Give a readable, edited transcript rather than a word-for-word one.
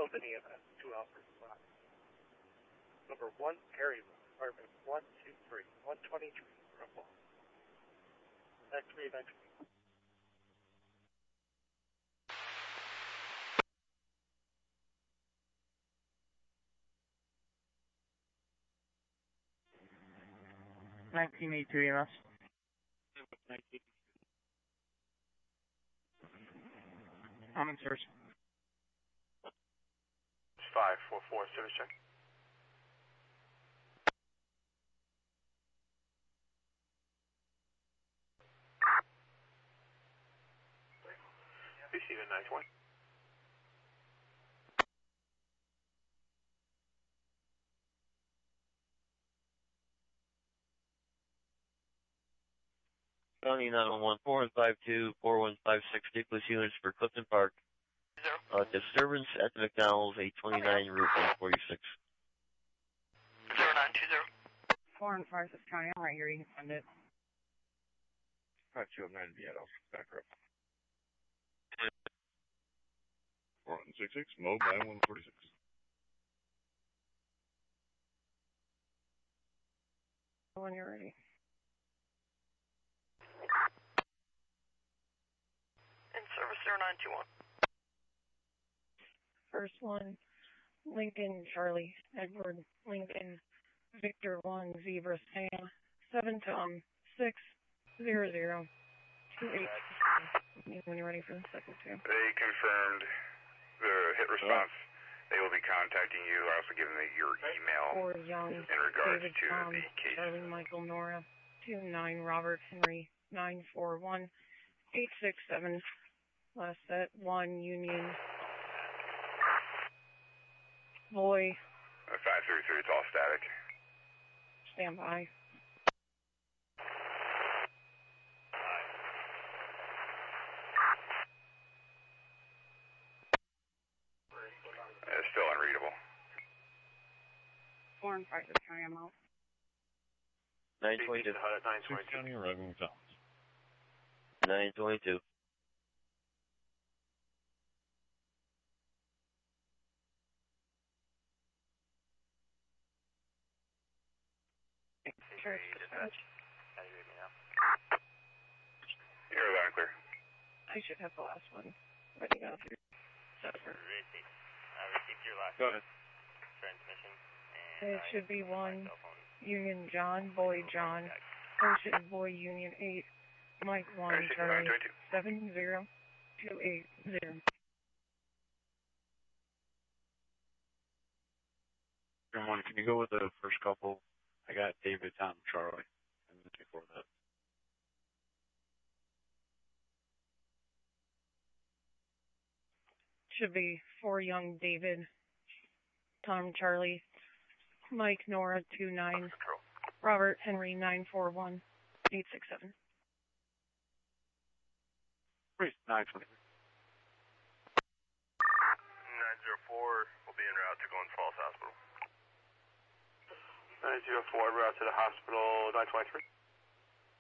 Open EMS, 2 Alpha Flat. Number 1, Harry, apartment 123, 123, Ruffalo. Next week, next week. $19.82 EMS. 19. I'm in service. 544, service check. Receiving 920. County 911-452-4156, Nicholas units for Clifton Park. Disturbance at the McDonald's, 829 Route 146. 0920. 4 and 5, this county. I'm right here. You can send it. 5209 Seattle. Back up. 4166, Mo by 146. When you're ready. In service 0921. First one, Lincoln, Charlie, Edward, Lincoln, Victor 1, Zebra, Sam, 7 Tom, 6, 0, 0, 2, 8. When you're ready for the second two. They confirmed the hit response. They will be contacting you. I also given your email 4 Young, in regards David, to Tom, the case. Charlie, Michael, Nora, 2, 9, Robert, Henry, 9, 4, 1, 8, 6, 7. Last set, 1, Union, Boy. 533, it's all static. Stand by. It's still unreadable. 4 and 5, this county, I'm out. 922. 6 County arriving McDonald's. 922. Sure. You're loud and clear. I should have the last one ready now through Zephyr. Received your last Go ahead. transmission. It should be 1, Union John, Boy John, Ocean Boy Union 8, Mike 1, Charlie, 7, 0, 2, 8, 0. One, can you go with the first couple? I got David, Tom, Charlie, and then before that. Should be 4 Young David, Tom Charlie, Mike Nora 2, 9, Robert Henry 9, 4, 1, 8, 6, 7. 920. 904 will be en route to Glens Falls Hospital. 904 en route to the hospital, 923.